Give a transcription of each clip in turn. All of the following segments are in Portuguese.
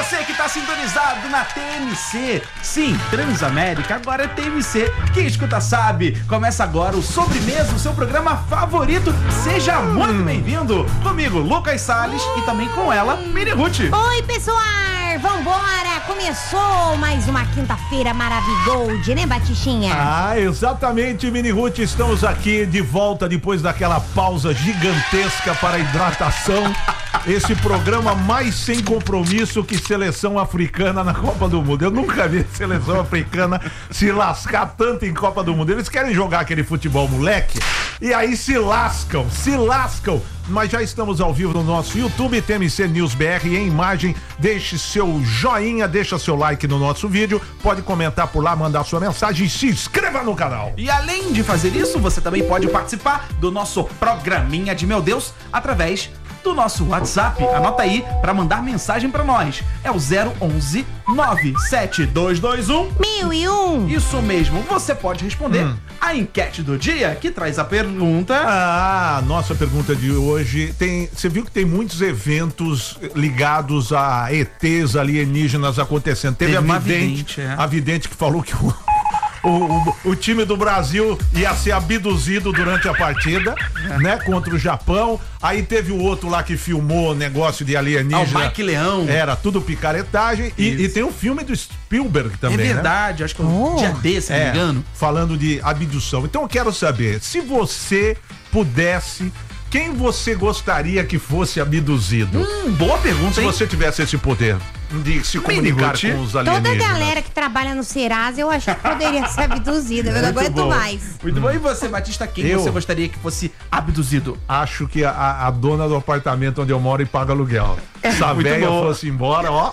você que está sintonizado na TMC. Sim, Transamérica agora é TMC. Quem escuta sabe. Começa agora o Sobremesa, o seu programa favorito. Seja muito bem-vindo. Comigo, Lucas Salles, e também com ela, Mini Ruth. Oi, pessoal! Vambora! Começou mais uma quinta-feira maravigold, né, Batichinha? Ah, exatamente, Mini Ruth. Estamos aqui de volta depois daquela pausa gigantesca para a hidratação. Esse programa mais sem compromisso que seleção africana na Copa do Mundo. Eu nunca vi seleção africana se lascar tanto em Copa do Mundo. Eles querem jogar aquele futebol moleque e aí se lascam. Mas já estamos ao vivo no nosso YouTube, TMC News BR, em imagem. Deixe seu joinha, deixa seu like no nosso vídeo, pode comentar por lá, mandar sua mensagem e se inscreva no canal. E além de fazer isso, você também pode participar do nosso programinha de Meu Deus através do nosso WhatsApp. Anota aí para mandar mensagem para nós. É o 011 97221 1001. Isso mesmo, você pode responder a enquete do dia, que traz a pergunta. Ah, nossa pergunta de hoje você viu que tem muitos eventos ligados a ETs alienígenas acontecendo. Teve uma a vidente que falou que o time do Brasil ia ser abduzido durante a partida, né, contra o Japão. Aí teve o outro lá que filmou o negócio de alienígena. O Mike Leão. Era tudo picaretagem. E tem um filme do Spielberg também, é verdade, né? acho que é um dia desse, se não me engano. Falando de abdução. Então eu quero saber, se você pudesse, quem você gostaria que fosse abduzido? Boa pergunta, se hein? você tivesse esse poder de se comunicar com os alienígenas. Toda a galera que trabalha no Serasa, eu acho que poderia ser abduzida. Eu não aguento mais. Muito bom. E você, Batista, quem você gostaria que fosse abduzido? Acho que a dona do apartamento onde eu moro e paga aluguel. Se a véia fosse embora, ó.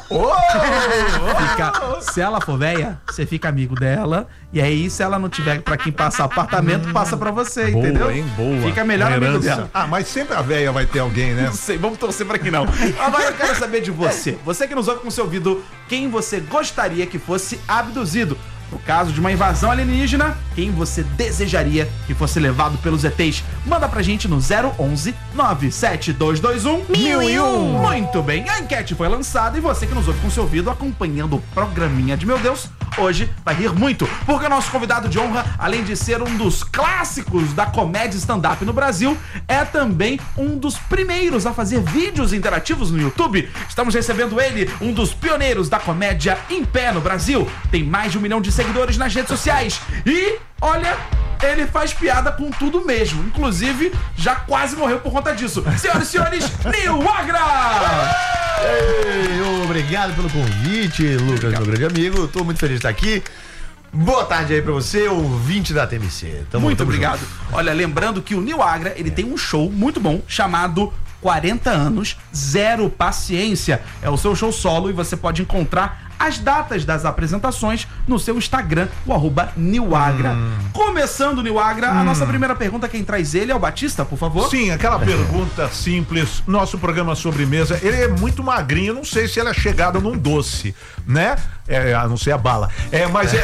Se ela for véia, você fica amigo dela. E aí, se ela não tiver pra quem passar apartamento, passa pra você, boa, entendeu? Hein? Boa. Fica melhor amigo dela. Ah, mas sempre a véia vai ter alguém, né? Não sei, vamos torcer pra que não. Agora eu quero saber de você. Você que nos ouve com seu ouvido, quem você gostaria que fosse abduzido? No caso de uma invasão alienígena, quem você desejaria que fosse levado pelos ETs? Manda pra gente no 011 97221 1001. Muito bem, a enquete foi lançada e você que nos ouve com seu ouvido acompanhando o programinha de Meu Deus, hoje vai rir muito, porque o nosso convidado de honra, além de ser um dos clássicos da comédia stand-up no Brasil, é também um dos primeiros a fazer vídeos interativos no YouTube. Estamos recebendo ele, um dos pioneiros da comédia em pé no Brasil. Tem mais de 1 milhão de seguidores nas redes sociais. E, olha, ele faz piada com tudo mesmo. Inclusive, já quase morreu por conta disso. Senhoras e senhores, Niuagra! Ei, obrigado pelo convite, Lucas, meu grande amigo. Tô muito feliz de estar aqui. Boa tarde aí pra você, ouvinte da TMC. Muito obrigado. Junto. Olha, lembrando que o Niuagra, ele tem um show muito bom chamado 40 anos, zero paciência. É o seu show solo e você pode encontrar as datas das apresentações no seu Instagram, o @Niuagra. Começando o Niuagra, a nossa primeira pergunta, quem traz ele é o Batista, por favor. Sim, aquela pergunta simples. Nosso programa Sobremesa, ele é muito magrinho, não sei se ele é chegado num doce, né? A não ser a bala. Mas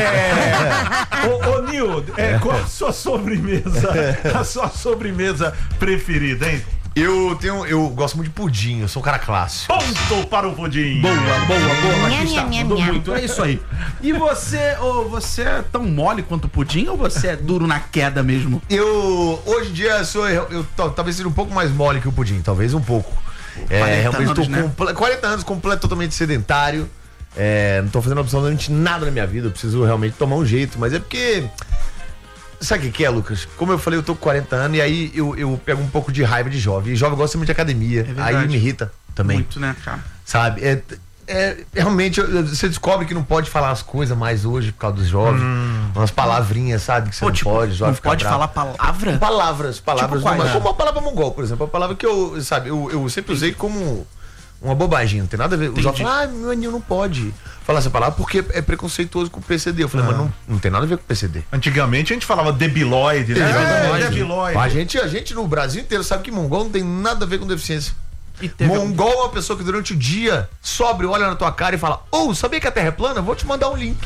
Ô Nil, qual a sua sobremesa? A sua sobremesa preferida, hein? Eu gosto muito de pudim, eu sou um cara clássico. Ponto para o pudim. Boa, Batista, mandou muito, é isso aí. E você é tão mole quanto o pudim ou você é duro na queda mesmo? Hoje em dia, eu talvez seja um pouco mais mole que o pudim, talvez um pouco. Realmente tô com 40 anos, totalmente sedentário. Não tô fazendo absolutamente nada na minha vida, eu preciso realmente tomar um jeito, mas é porque... Sabe o que é, Lucas? Como eu falei, eu tô com 40 anos e aí eu pego um pouco de raiva de jovem. E jovem gosta muito de academia. Aí me irrita também. Muito, né, cara? Sabe? Realmente, você descobre que não pode falar as coisas mais hoje por causa dos jovens. Umas palavrinhas, sabe? Que você não pode. Não pode falar palavra? Palavras. Tipo como a palavra mongol, por exemplo. A palavra que eu sempre usei como uma bobagem. Não tem nada a ver. Os jovens falam, meu anil não pode falar essa palavra porque é preconceituoso com o PCD. Eu falei, mas não tem nada a ver com o PCD. Antigamente a gente falava debilóide, né? Debilóide. A gente no Brasil inteiro sabe que mongol não tem nada a ver com deficiência. Mongol é uma pessoa que durante o dia sobe, olha na tua cara e fala: sabia que a Terra é plana? Vou te mandar um link.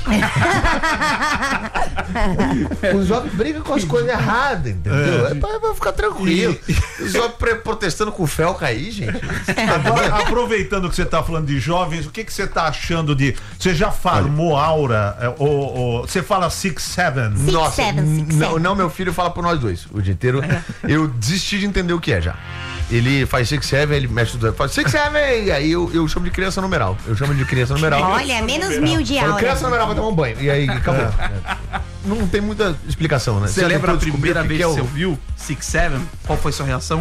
Os jovens brigam com as coisas erradas, entendeu? Vai ficar tranquilo. Os jovens protestando com o Felca aí, gente. Agora, aproveitando que você tá falando de jovens, o que você tá achando de... Você já farmou aura? Você fala 6'7"? Nossa, não, meu filho fala por nós dois o dia inteiro. Eu desisti de entender o que é já. Ele faz 6'7", ele mexe tudo, faz 6'7", e aí eu chamo de criança numeral. Olha, menos 1000 de aula. Criança numeral vai tomar um banho. E aí, acabou. Não tem muita explicação, né? Você lembra a primeira vez que você ouviu 6'7"? Qual foi sua reação?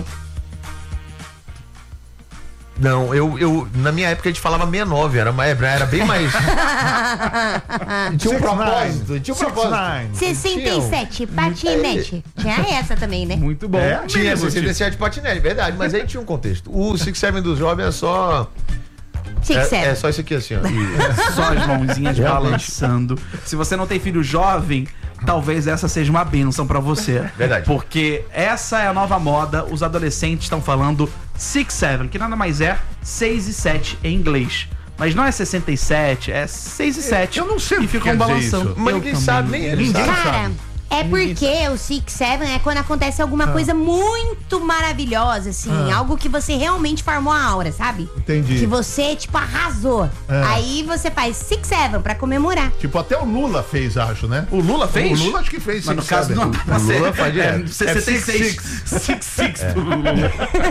Não, na minha época a gente falava 69, era bem mais. Tinha um propósito. 67, patinete. Tinha essa também, né? Muito bom. Tinha 67 patinete, verdade, mas aí tinha um contexto. O 6'7" do jovem é só. É só isso aqui assim, ó. Só as mãozinhas balançando. Se você não tem filho jovem, talvez essa seja uma bênção pra você. Verdade. Porque essa é a nova moda. Os adolescentes estão falando 6'7", que nada mais é 6 e 7 em inglês. Mas não é 67, é 6 e 7. Eu não sei o que ficam balançando. Mas ninguém sabe, nem ele sabe. Cara, é porque o 6'7" é quando acontece alguma coisa muito maravilhosa, assim. Algo que você realmente farmou a aura, sabe? Entendi. Que você, tipo, arrasou. Aí você faz 6'7" pra comemorar. Tipo, até o Lula fez, acho, né? O Lula fez? O Lula acho que fez. Mas no caso não dá pra ser. Lula faz direto. 66. 6'6" do Lula.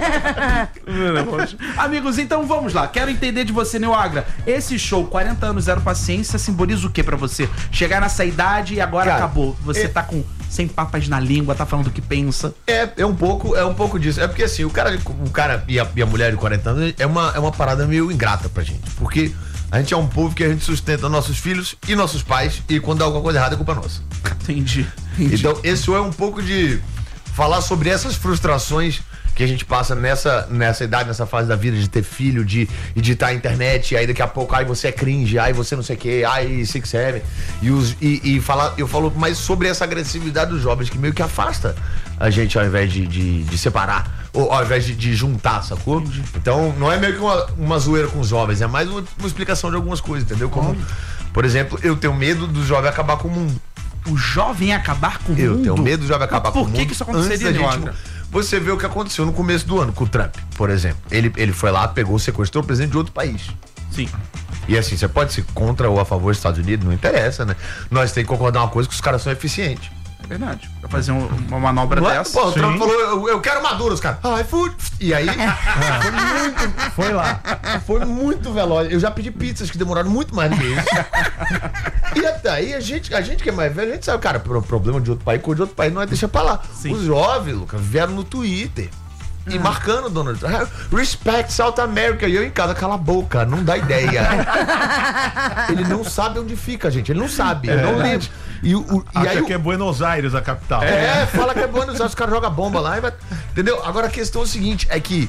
Amigos, então vamos lá. Quero entender de você, Niuagra. Esse show, 40 anos, Zero Paciência, simboliza o que pra você? Chegar nessa idade e agora acabou. Você tá com sem papas na língua, tá falando o que pensa. É um pouco disso. É porque assim, o cara e a mulher de 40 anos é uma parada meio ingrata pra gente. Porque a gente é um povo que a gente sustenta nossos filhos e nossos pais, e quando dá alguma coisa errada é culpa nossa. Entendi. Então, esse é um pouco de falar sobre essas frustrações que a gente passa nessa idade, nessa fase da vida de ter filho, de editar a internet, e aí daqui a pouco, aí você é cringe, aí você não sei o que, aí 6'7", eu falo mais sobre essa agressividade dos jovens que meio que afasta a gente ao invés de separar, ou ao invés de juntar, sacou? Então não é meio que uma zoeira com os jovens, é mais uma explicação de algumas coisas, entendeu? Como, por exemplo, eu tenho medo do jovem acabar com o mundo. O jovem acabar com o mundo? Eu tenho medo do jovem acabar com o mundo. Por que isso aconteceria, Niuagra? Você vê o que aconteceu no começo do ano com o Trump, por exemplo. Ele foi lá, pegou, sequestrou o presidente de outro país. Sim. E assim, você pode ser contra ou a favor dos Estados Unidos, não interessa, né? Nós temos que concordar uma coisa, que os caras são eficientes. É verdade. Pra fazer uma manobra dessa. Pô, o Trump falou, eu quero Maduro, os caras. iFood. E aí, foi lá. Foi muito veloz. Eu já pedi pizzas que demoraram muito mais do que isso. E até aí, a gente que é mais velho, a gente sabe, cara, problema de outro país, coisa de outro país, não é deixar pra lá. Sim. Os jovens, Lucas, vieram no Twitter. E marcando Donald Trump. Respect South America. E eu em casa, cala a boca, não dá ideia. Ele não sabe onde fica, gente. Ele não sabe. Ele não lembra. E aí que é Buenos Aires a capital. Fala que é Buenos Aires, os caras jogam bomba lá e vai. Entendeu? Agora a questão é o seguinte: é que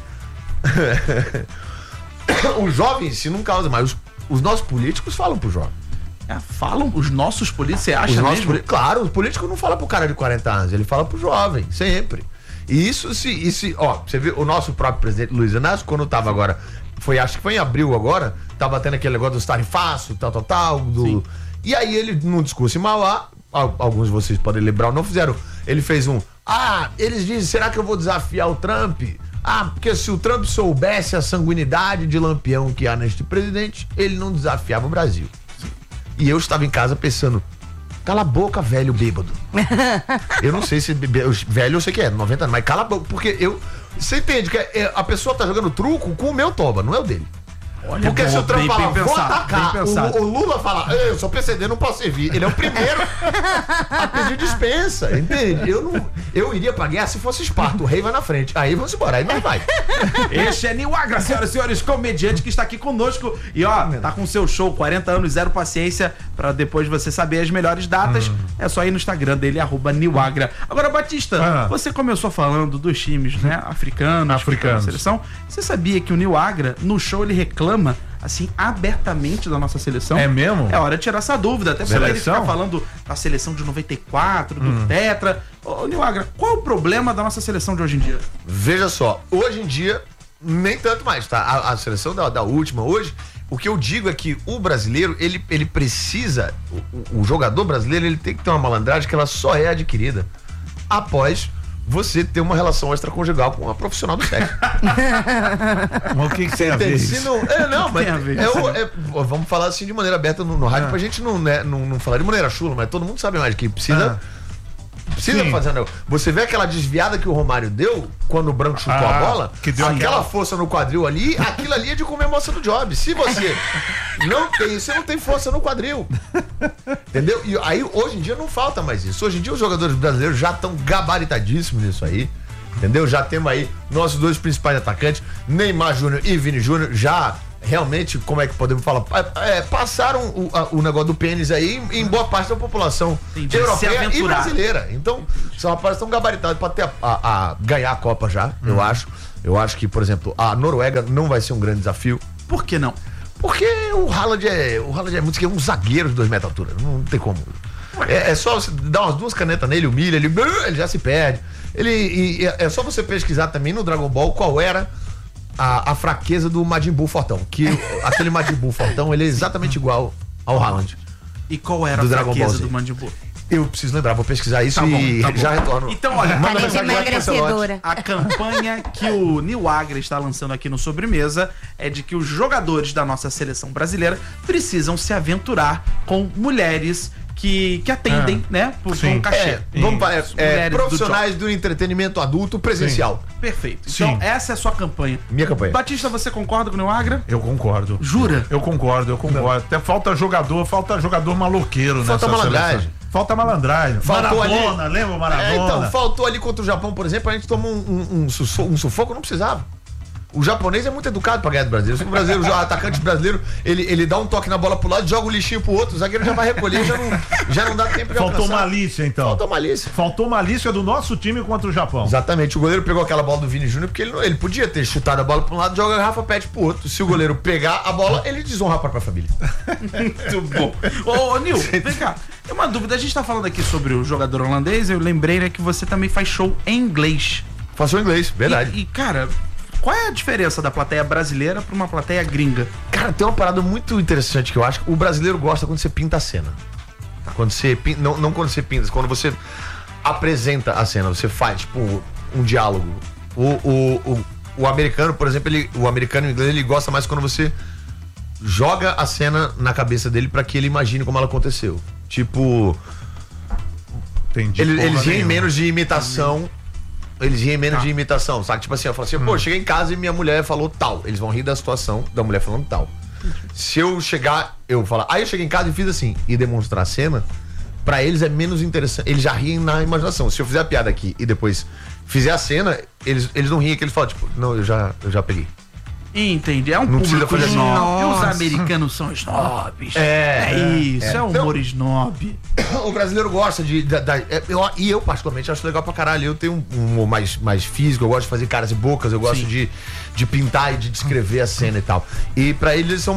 os jovens se não causam, mas os nossos políticos falam pro jovem. Falam os nossos políticos, você acha mesmo? Claro, o político não fala pro cara de 40 anos, ele fala pro jovem, sempre. E isso você vê o nosso próprio presidente Luiz Inácio, quando tava agora, acho que foi em abril agora, tava tendo aquele negócio dos tarifaços, tal, e aí ele, num discurso em Mauá, alguns de vocês podem lembrar, não fizeram, ele fez eles dizem, será que eu vou desafiar o Trump? Porque se o Trump soubesse a sanguinidade de lampião que há neste presidente, ele não desafiava o Brasil. E eu estava em casa pensando, cala a boca, velho bêbado. Eu não sei se velho eu sei que é, 90 anos, mas cala a boca, porque você entende que a pessoa tá jogando truco com o meu toba, não é o dele. Olha, porque se o Trump fala, vou atacar, o Lula fala, eu sou PCD, não posso servir. Ele é o primeiro a pedir dispensa, entende? Eu iria pra guerra se fosse Esparta, o rei vai na frente. Aí vamos embora, aí nós vai. Este é Niuagra, senhoras e senhores, comediante que está aqui conosco. E tá com seu show, 40 anos, Zero Paciência, pra depois você saber as melhores datas. É só ir no Instagram dele, @Niuagra. Agora, Batista, você começou falando dos times, né, africanos. Seleção. Você sabia que o Niuagra, no show, ele reclama assim, abertamente da nossa seleção? É mesmo? É hora de tirar essa dúvida. Até sobre ele ficar falando da seleção de 94, do Tetra. Ô, Niuagra, qual é o problema da nossa seleção de hoje em dia? Veja só, hoje em dia, nem tanto mais, tá? A seleção da última hoje, o que eu digo é que o brasileiro, ele precisa, o jogador brasileiro, ele tem que ter uma malandragem que ela só é adquirida após você ter uma relação extraconjugal com uma profissional do sexo. Mas o que tem a ver isso? Vamos falar assim de maneira aberta no rádio pra gente não falar de maneira chula, mas todo mundo sabe mais que precisa fazer um negócio. Você vê aquela desviada que o Romário deu quando o Branco chutou a bola, que deu aquela força no quadril ali, aquilo ali é de comer moça do job. Se você não tem, você não tem força no quadril. Entendeu? E aí, hoje em dia, não falta mais isso. Hoje em dia, os jogadores brasileiros já estão gabaritadíssimos nisso aí. Entendeu? Já temos aí nossos dois principais atacantes, Neymar Júnior e Vini Júnior, já realmente, como é que podemos falar? Passaram o negócio do pênis aí em boa parte da população europeia e brasileira. Então, são rapazes tão gabaritados para ter ganhar a Copa já, eu acho. Eu acho que, por exemplo, a Noruega não vai ser um grande desafio. Por que não? Porque o Haaland é muito que é um zagueiro de 2 metros de altura. Não tem como. É só você dar umas 2 canetas nele, humilha, ele já se perde. É só você pesquisar também no Dragon Ball qual era a fraqueza do Majin Buu Fortão. Que aquele Majin Buu Fortão, ele é exatamente igual ao Haaland. E qual era a fraqueza do Majin Buu? Eu preciso lembrar, vou pesquisar isso já retorno. Então, olha, manda emagrecedora. A campanha que o Nil Agra está lançando aqui no Sobremesa é de que os jogadores da nossa seleção brasileira precisam se aventurar com mulheres que atendem, né? Por um cachê. Profissionais do entretenimento adulto presencial. Perfeito. Então, essa é a sua campanha. Minha campanha. Batista, você concorda com o Nil Agra? Eu concordo. Jura? Eu concordo. Não. Até falta jogador maloqueiro nessa malandragem. Falta malandragem. Faltou Maradona, ali. Lembra o Maradona? Então, faltou ali contra o Japão, por exemplo, a gente tomou um sufoco, não precisava. O japonês é muito educado pra ganhar do brasileiro. Se o brasileiro, o atacante brasileiro, ele dá um toque na bola pro lado, joga o lixinho pro outro, o zagueiro já vai recolher, já não dá tempo de Faltou alcançar. malícia, então. Faltou malícia do nosso time contra o Japão. Exatamente. O goleiro pegou aquela bola do Vini Júnior porque ele podia ter chutado a bola pra um lado, joga a garrafa pet pro outro. Se o goleiro pegar a bola, ele desonra a própria família. Muito bom. Ô, Nil, vem cá. Tem uma dúvida. A gente tá falando aqui sobre o jogador holandês. Eu lembrei, né, que você também faz show em inglês. Faço show em inglês, verdade. E cara, qual é a diferença da plateia brasileira pra uma plateia gringa? Cara, tem uma parada muito interessante que eu acho que o brasileiro gosta quando você pinta a cena. Quando você pinta, não quando você pinta, quando você apresenta a cena, você faz, tipo, um diálogo. O americano, por exemplo, o americano e o inglês, ele gosta mais quando você joga a cena na cabeça dele pra que ele imagine como ela aconteceu. Tipo, Entendi. Eles riem menos de imitação. Eles riem menos de imitação, sabe? Tipo assim, eu falo assim, pô, cheguei em casa e minha mulher falou tal. Eles vão rir da situação da mulher falando tal. Se eu chegar, eu falar, aí eu cheguei em casa e fiz assim, e demonstrar a cena, pra eles é menos interessante. Eles já riem na imaginação. Se eu fizer a piada aqui e depois fizer a cena, eles não riem, que eles falam, tipo, não, eu já peguei. Entendi, é um não público fazer snob. E os americanos são snobs. É humor snob. O brasileiro gosta e eu particularmente acho legal pra caralho. Eu tenho um humor mais físico, eu gosto de fazer caras e bocas, eu gosto de pintar e de descrever a cena e tal. E pra eles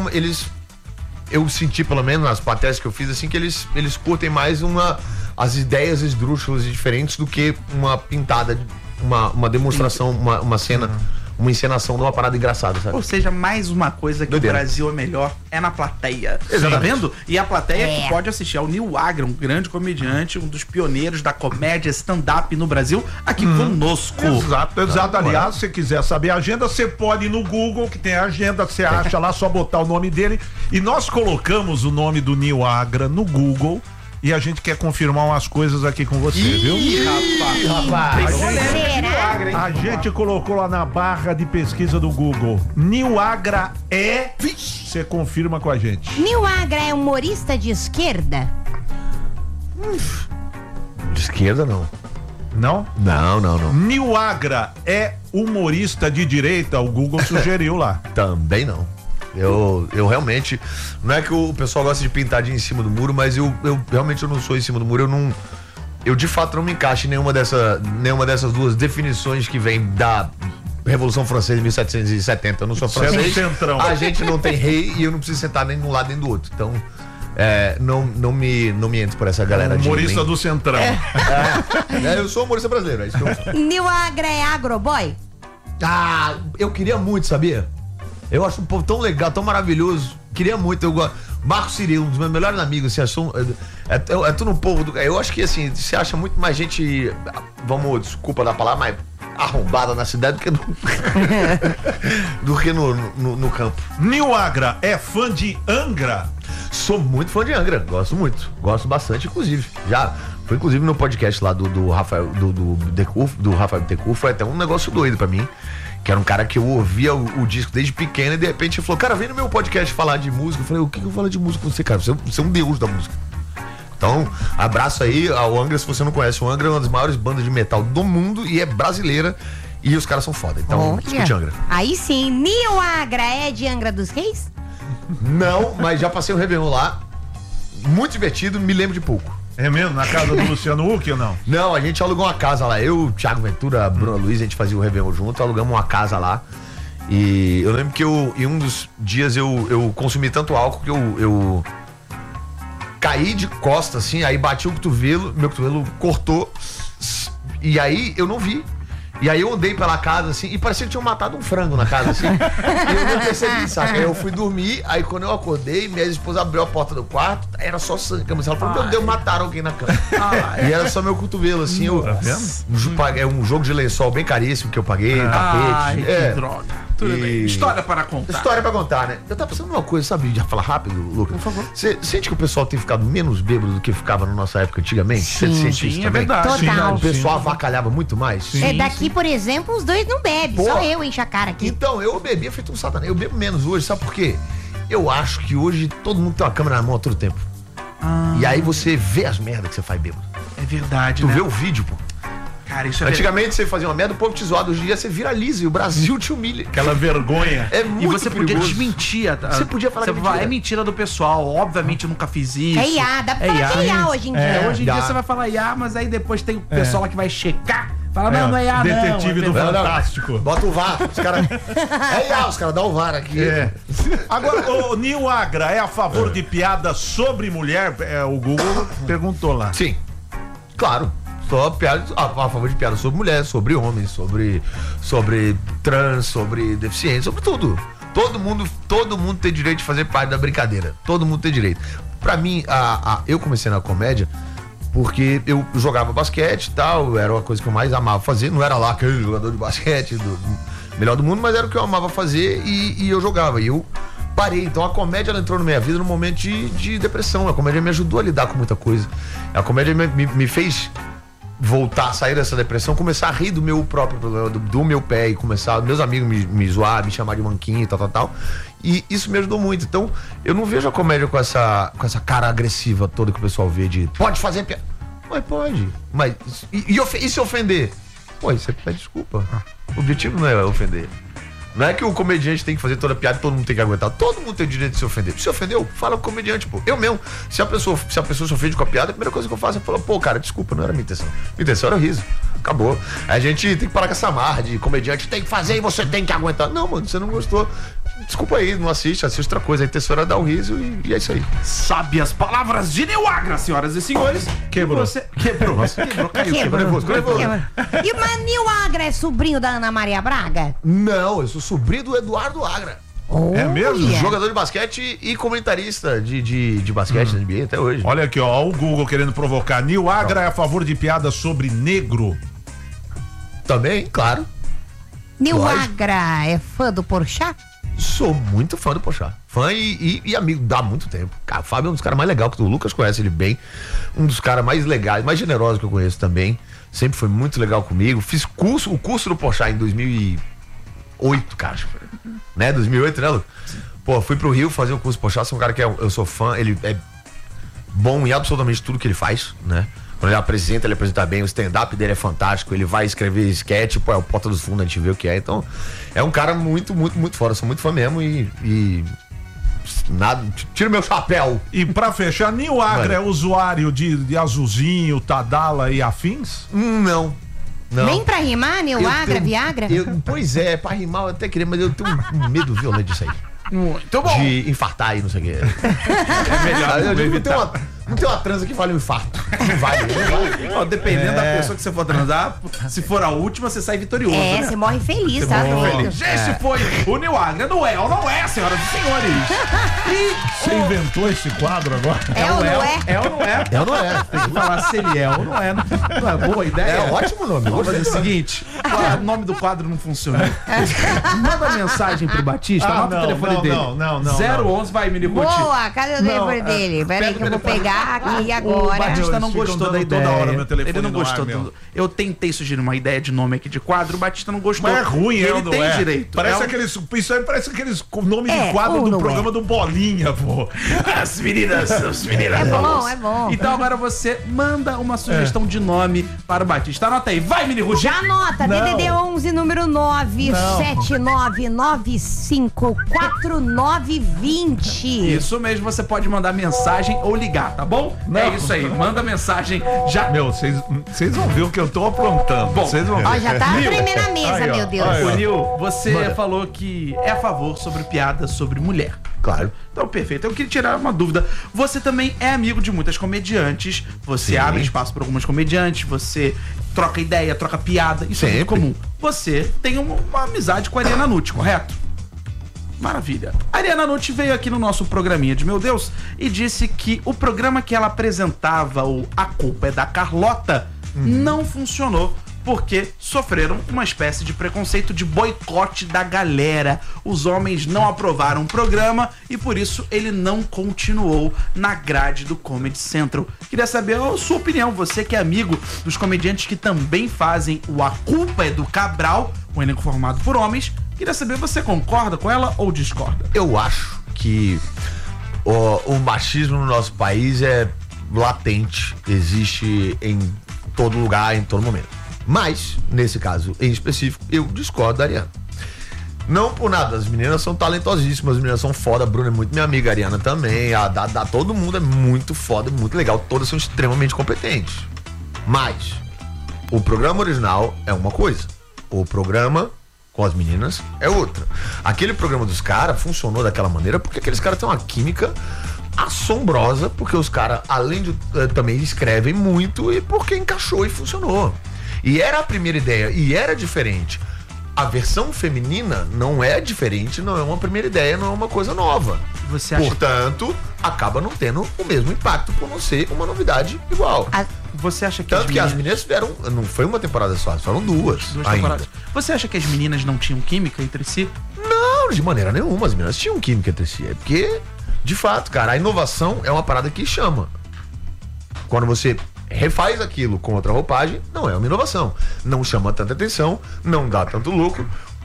eu senti, pelo menos nas plateias que eu fiz, assim, que eles curtem mais as ideias esdrúxulas e diferentes do que uma pintada, uma demonstração, uma cena. Uma encenação de uma parada engraçada, sabe? Ou seja, mais uma coisa que o Brasil é melhor é na plateia. Exatamente. Tá vendo? E a plateia que pode assistir ao Nil Agra, um grande comediante, um dos pioneiros da comédia stand-up no Brasil, aqui conosco. Exato. Aliás, se você quiser saber a agenda, você pode ir no Google, que tem a agenda, você acha lá, só botar o nome dele. E nós colocamos o nome do Nil Agra no Google. E a gente quer confirmar umas coisas aqui com você, viu? Rapaz. A gente colocou lá na barra de pesquisa do Google. Nil Agra você confirma com a gente. Nil Agra é humorista de esquerda? De esquerda, não. Não? Não. Nil Agra é humorista de direita? O Google sugeriu lá. Também não. Eu realmente, não é que o pessoal gosta de pintadinha em cima do muro, mas eu realmente não sou em cima do muro, eu de fato não me encaixo em nenhuma dessas duas definições que vem da Revolução Francesa de 1770. Eu não sou francês, a gente não tem rei e eu não preciso sentar nem de um lado nem do outro. Então, não me entre por essa galera de humorista do Centrão. Eu sou humorista brasileiro, é isso que eu sou. Nil Agra é agroboy? Ah, eu queria muito, sabia? Eu acho um povo tão legal, tão maravilhoso. Queria muito, eu gosto. Marco Cirilo, um dos meus melhores amigos, assim, é tudo um povo do. Eu acho que assim, você acha muito mais gente, desculpa da palavra, mas arrombada na cidade do que no campo. Nil Agra é fã de Angra? Sou muito fã de Angra, gosto muito. Gosto bastante, inclusive. Já foi inclusive no podcast lá do Rafael do Rafael Bittencourt, foi até um negócio doido pra mim. Que era um cara que eu ouvia o disco desde pequeno e de repente ele falou, cara, vem no meu podcast falar de música. Eu falei, o que eu falo de música com você, cara? Você é um deus da música. Então, abraço aí ao Angra, se você não conhece. O Angra é uma das maiores bandas de metal do mundo e é brasileira. E os caras são foda. Então, escute Angra. Aí sim, Nil Agra é de Angra dos Reis? Não, mas já passei um Réveillon lá. Muito divertido, me lembro de pouco. É mesmo? Na casa do Luciano Huck ou não? Não, a gente alugou uma casa lá. Eu, Thiago Ventura, a Bruna Luiz, a gente fazia o Réveillon junto, alugamos uma casa lá. E eu lembro que em um dos dias eu consumi tanto álcool que eu caí de costas, assim, aí bati o cotovelo, meu cotovelo cortou, e aí eu não vi. E aí eu andei pela casa, assim, e parecia que tinham matado um frango na casa, assim. E eu não percebi, saca? Aí eu fui dormir, aí quando eu acordei, minha esposa abriu a porta do quarto, era só sangue. Ela falou, meu Deus, mataram alguém na cama. E era só meu cotovelo, assim. É um jogo de lençol bem caríssimo que eu paguei, tapete. Que droga. Tudo bem. História para contar. História pra contar, né? Eu tava pensando numa coisa, sabe? Já falar rápido, Lucas? Por favor. Você sente que o pessoal tem ficado menos bêbado do que ficava na nossa época antigamente? Você sente isso também? É verdade. Total. O pessoal avacalhava muito mais? Sim, daqui, por exemplo, os dois não bebem. Pô, só eu encho a cara aqui. Então, eu bebia feito um satanás. Eu bebo menos hoje, sabe por quê? Eu acho que hoje todo mundo tem uma câmera na mão a todo tempo. E aí você vê as merdas que você faz bêbado. É verdade, Tu né? vê o vídeo, pô. Cara, isso é Antigamente você fazia uma merda, o povo te zoava. Hoje em dia você viraliza e o Brasil te humilha. Aquela vergonha. É muito E você podia perigoso. desmentir. Você podia falar que é mentira. É mentira do pessoal. Obviamente eu nunca fiz isso. É IA, dá pra falar que é IA hoje em dia. Hoje em dia você vai falar IA, mas aí depois tem o pessoal lá que vai checar. Fala, não é IA, Detetive não. do Fantástico. Bota o VAR. Os caras. É IA, os caras dão o VAR aqui. Agora, o Nil Agra é a favor de piada sobre mulher? O Google perguntou lá. Sim. Claro. Só piada, a favor de piada sobre mulher, sobre homens, sobre trans, sobre deficiente, sobre tudo. Todo mundo tem direito de fazer parte da brincadeira. Todo mundo tem direito. Pra mim, eu comecei na comédia porque eu jogava basquete e tal, era uma coisa que eu mais amava fazer. Não era lá aquele jogador de basquete melhor do mundo, mas era o que eu amava fazer e eu jogava. E eu parei. Então a comédia ela entrou na minha vida num momento de depressão. A comédia me ajudou a lidar com muita coisa. A comédia me fez voltar, sair dessa depressão, começar a rir do meu próprio problema, do meu pé, e começar, meus amigos me zoar, me chamar de manquinho e tal. E isso me ajudou muito. Então, eu não vejo a comédia com essa cara agressiva toda que o pessoal vê de pode fazer piada. Mas pode. Mas, e se ofender? Pô, você pede desculpa. O objetivo não é ofender. Não é que o comediante tem que fazer toda a piada e todo mundo tem que aguentar. Todo mundo tem o direito de se ofender. Se ofendeu, fala com o comediante, pô. Eu mesmo. Se a pessoa se ofende com a piada, a primeira coisa que eu faço é falar, pô, cara, desculpa, não era minha intenção. Minha intenção era o riso. Acabou. A gente tem que parar com essa marra de comediante tem que fazer e você tem que aguentar. Não, mano, você não gostou. Desculpa aí, não assiste outra coisa. A intenção era dar o riso e é isso aí. Sabe as palavras de Nil Agra, senhoras e senhores. Quebrou. Quebrou, caiu. E o Nil Agra é sobrinho da Ana Maria Braga? Não, eu sou sobrinho do Eduardo Agra. É mesmo? Jogador de basquete e comentarista de basquete na NBA até hoje. Olha aqui, ó, o Google querendo provocar. Nil Agra é a favor de piadas sobre negro? Também, claro. Nil Agra é fã do Porchat? Sou muito fã do Porchat. Fã e amigo dá muito tempo. Cara, o Fábio é um dos caras mais legais que o Lucas conhece ele bem. Um dos caras mais legais, mais generosos que eu conheço também. Sempre foi muito legal comigo. Fiz o curso do Porchat em 2008, cara. Né? 2008, né, Lucas? Pô, fui pro Rio fazer o curso do Porchat. Sou um cara que eu sou fã. Ele é bom em absolutamente tudo que ele faz, né? Quando ele apresenta bem, o stand-up dele é fantástico, ele vai escrever sketch, pô, é o Porta dos Fundos, a gente vê o que é, então é um cara muito, muito, muito fora, sou muito fã mesmo e nada, tira meu chapéu. E pra fechar, Nil Agra é usuário de Azulzinho, Tadala e afins? Não. Nem pra rimar, Nil Agra, Viagra? Pois é, pra rimar eu até queria, mas eu tenho um medo violento disso aí. Muito bom. De infartar e não sei o que. É melhor eu tenho Não tem uma transa que vale um infarto. Não vale. Ó, dependendo da pessoa que você for transar, se for a última, você sai vitorioso. né? Você morre feliz, tá? Feliz. Esse foi o Nil Agra. Não é ou não é, senhoras e senhores? Você inventou esse quadro agora? É ou não é? É ou não é? É ou não é? Tem que falar se ele é ou não é. Não é boa ideia? É ótimo nome. Vamos fazer o seguinte: o nome do quadro não funcionou. Manda mensagem pro Batista, anota o telefone dele. Não. 011, vai, Mini Ruth. Boa, cadê o telefone dele? Peraí que eu vou pegar aqui O agora. Batista não Eles ficam gostou da dando ideia. toda hora meu telefone Ele não no ar, gostou. meu. Eu tentei sugerir uma ideia de nome aqui de quadro, o Batista não gostou. Mas é ruim, ele não tem é? direito. Parece É um- aqueles, isso aí parece aqueles nomes de É, quadro ou do não programa é? do Bolinha, pô. As meninas. É bom, é bom. Então agora você manda uma sugestão de nome para o Batista. Anota aí. Vai, Mini Ruth. Já anota, Não. DDD 11, número 979954920. Isso mesmo, você pode mandar mensagem ou ligar, tá bom? Não. É isso aí, manda mensagem já. Meu, vocês vão ver o que eu tô aprontando. Bom, Vocês vão ver. Ó, já tá tremendo a mesa, Aí, ó. meu Deus. Aí, ó. Ô, Nil, você falou que é a favor sobre piadas sobre mulher. Claro. Então, perfeito. Eu queria tirar uma dúvida. Você também é amigo de muitas comediantes. Você Sim. abre espaço para algumas comediantes. Você troca ideia, troca piada. Isso é muito Sempre. comum. Você tem uma amizade com a Ariana Nutti, correto? Maravilha. A Ariana Nutti veio aqui no nosso programinha de Meu Deus e disse que o programa que ela apresentava, o A Culpa é da Carlota, não funcionou porque sofreram uma espécie de preconceito de boicote da galera. Os homens não aprovaram o programa e por isso ele não continuou na grade do Comedy Central. Queria saber a sua opinião, você que é amigo dos comediantes que também fazem o A Culpa é do Cabral, um elenco formado por homens. Queria saber, você concorda com ela ou discorda? Eu acho que o machismo no nosso país é latente, existe em todo lugar, em todo momento. Mas, nesse caso em específico, eu discordo da Ariana. Não por nada, as meninas são talentosíssimas, as meninas são foda, a Bruna é muito minha amiga, a Ariana também, todo mundo é muito foda, muito legal, todas são extremamente competentes. Mas, o programa original é uma coisa, o programa com as meninas é outra. Aquele programa dos caras funcionou daquela maneira porque aqueles caras têm uma química assombrosa, porque os caras, além de também escrevem muito e porque encaixou e funcionou. E era a primeira ideia, e era diferente. A versão feminina não é diferente, não é uma primeira ideia, não é uma coisa nova. Você acha Portanto, acaba não tendo o mesmo impacto por não ser uma novidade igual. Você acha que Tanto que as meninas fizeram, não foi uma temporada só, foram duas ainda. temporadas. Você acha que as meninas não tinham química entre si? Não, de maneira nenhuma, as meninas tinham química entre si. É porque, de fato, cara, a inovação é uma parada que chama. Quando você refaz aquilo com outra roupagem, não é uma inovação. Não chama tanta atenção, não dá tanto lucro.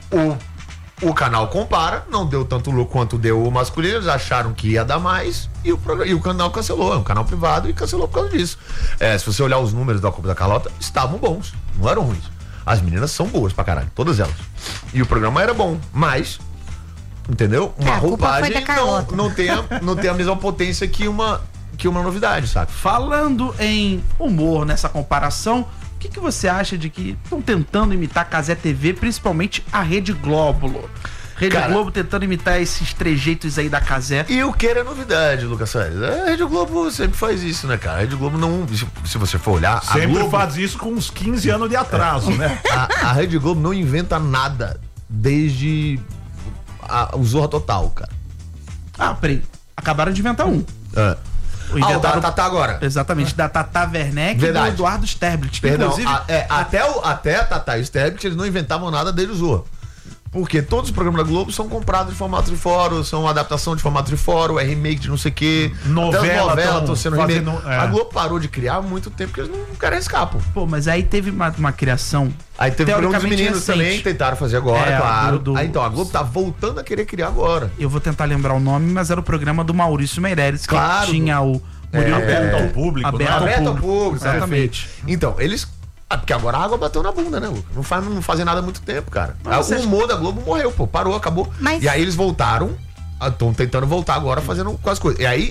O canal compara, não deu tanto lucro quanto deu o masculino, eles acharam que ia dar mais e o canal cancelou. É um canal privado e cancelou por causa disso. Se você olhar os números da Culpa da Carlota, estavam bons, não eram ruins. As meninas são boas pra caralho, todas elas. E o programa era bom, mas, entendeu? Uma a culpa foi roupagem da Carlota. não tem a mesma potência que uma novidade, sabe? Falando em humor nessa comparação, o que você acha de que estão tentando imitar a Cazé TV, principalmente a Rede Globo? Rede Globo tentando imitar esses trejeitos aí da Cazé. E o que era novidade, Lucas Salles? A Rede Globo sempre faz isso, né, cara? A Rede Globo não, se você for olhar, Sempre a Globo, faz isso com uns 15 anos de atraso, né? a Rede Globo não inventa nada desde o Zorra Total, cara. Peraí, acabaram de inventar um. O da Tatá agora. Exatamente, da Tata Werneck Verdade. e do Eduardo Sterblit. Perdão, Inclusive, até a Tatá e o Sterblit, eles não inventavam nada desde o Zorra. Porque todos os programas da Globo são comprados de formato de fórum, são adaptação de formato de fórum, é remake de não sei o quê. Novela estão sendo remake. fazendo, A Globo parou de criar há muito tempo porque eles não querem escapar. pô, mas aí teve uma criação. Aí teve o programa dos teoricamente meninos recente. também, tentaram fazer agora, É, claro. do- Então, a Globo tá voltando a querer criar agora. Eu vou tentar lembrar o nome, mas era o programa do Maurício Meirelles, que Claro. tinha o Murilo Aberto ao público, Aberto né? ao Aberto ao público. público, Exatamente. Então, eles... porque agora a água bateu na bunda, né, Luca? Não fazem nada há muito tempo, cara. Mas O humor da Globo morreu, pô. Parou, acabou. Mas- E aí eles voltaram, estão tentando voltar agora fazendo com as coisas. E aí,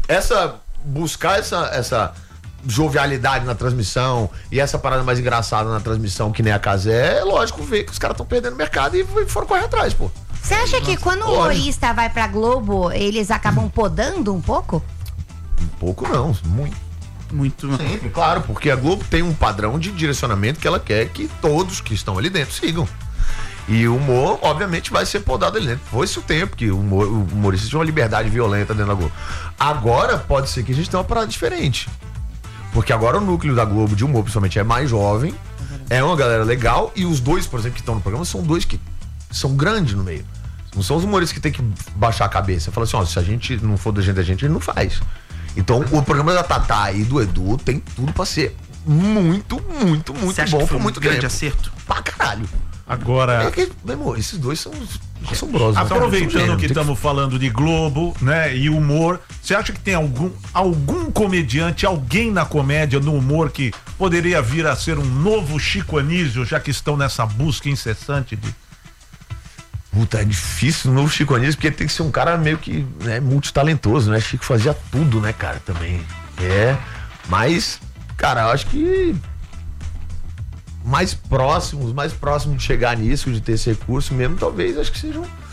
buscar essa jovialidade na transmissão e essa parada mais engraçada na transmissão, que nem a Cazé, é lógico ver que os caras estão perdendo mercado e foram correr atrás, pô. Você acha que quando o Lógico. humorista vai pra Globo, eles acabam podando um pouco? Pouco não, Muito. sempre, claro, porque a Globo tem um padrão de direcionamento que ela quer que todos que estão ali dentro sigam. E o humor, obviamente, vai ser podado ali dentro. Foi-se o tempo que o humorista tinha uma liberdade violenta dentro da Globo. Agora, pode ser que a gente tenha uma parada diferente. Porque agora o núcleo da Globo de humor, principalmente, é mais jovem, é uma galera legal, e os dois, por exemplo, que estão no programa, são dois que são grandes no meio. Não são os humoristas que tem que baixar a cabeça. Fala assim, ó, se a gente não for do jeito da gente, a gente não faz. Então, o programa da Tatá e do Edu tem tudo pra ser muito Você acha bom, que foi muito grande tempo. acerto? Pra caralho. Agora, Meu irmão, esses dois são assombrosos. aproveitando que estamos falando de Globo, né, e humor, você acha que tem algum comediante, alguém na comédia, no humor, que poderia vir a ser um novo Chico Anísio, já que estão nessa busca incessante de... Puta, é difícil no Chico Anísio, porque tem que ser um cara meio que, né, multitalentoso, né? Chico fazia tudo, né, cara, também. Mas, cara, eu acho que mais próximo de chegar nisso, de ter esse recurso mesmo, talvez, acho que seja